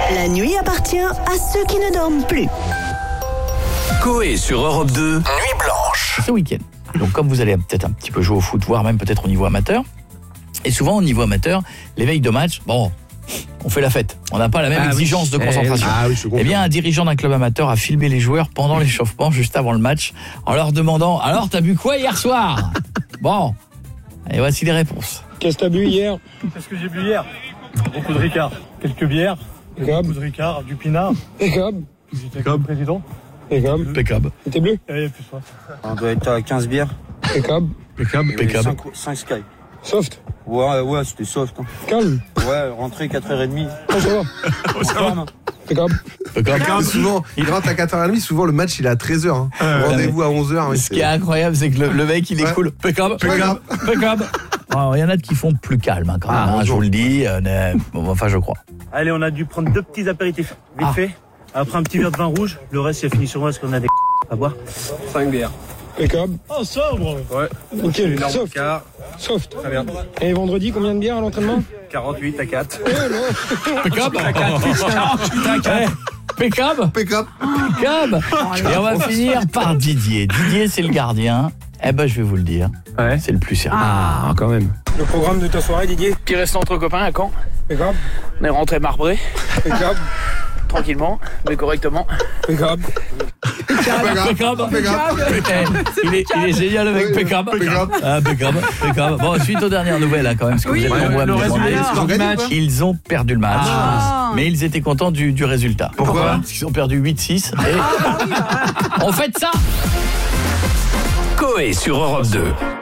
La nuit appartient à ceux qui ne dorment plus. Coé sur Europe 2, Nuit Blanche. Ce week-end. Donc comme vous allez peut-être un petit peu jouer au foot, voire même peut-être au niveau amateur, et souvent au niveau amateur, les veilles de match, bon, on fait la fête. On n'a pas la même exigence de concentration. Eh bien, un dirigeant d'un club amateur a filmé les joueurs pendant l'échauffement, juste avant le match, en leur demandant « Alors, t'as bu quoi hier soir ?» Bon, et voici les réponses. Qu'est-ce que t'as bu hier? Qu'est-ce que j'ai bu hier? Beaucoup de Ricard. Quelques bières. Beaucoup de Ricard, du pinard. Impeccable. J'étais comme président. Impeccable. Et t'es bleu? Et plus soif. On doit être à 15 bières. Impeccable. Impeccable. 5 Sky. Soft. Ouais, c'était soft. Hein. Calme. Ouais, rentrée 4h30. Oh, ça va. Forme. Impeccable. Impeccable. Souvent, il rentre à 4h30, souvent le match il est à 13h. Hein. Rendez-vous à 11h. Ce qui est incroyable, c'est que le mec, il est cool. Impeccable. Alors, il y en a qui font plus calme quand même, hein, je vous le dis. Enfin, je crois. Allez, on a dû prendre 2 petits apéritifs. Vite fait. Après un petit verre de vin rouge. Le reste, c'est fini sur moi parce qu'on a des à boire. 5 bières. Impeccable. Oh, sobre. Ouais. Ok, soft. Soft. Très bien. Et vendredi, combien de bières à l'entraînement? 48 à 4. Impeccable. Impeccable. Et on va finir par Didier. Didier, c'est le gardien. Eh ben, je vais vous le dire. Ouais. C'est le plus sérieux. Ah, quand même. Le programme de ta soirée, Didier? Petit restant entre copains à Caen. Impeccable. On est rentré marbré, Impeccable. tranquillement, mais correctement. Impeccable. Il est génial avec Impeccable. Bon, suite aux dernières nouvelles, hein, quand même, parce que vous êtes nombreux à me demander. Ils ont perdu le match, mais ils étaient contents du résultat. Pourquoi? Parce qu'ils ont perdu 8-6. Et on fête ça. Coé sur Europe 2.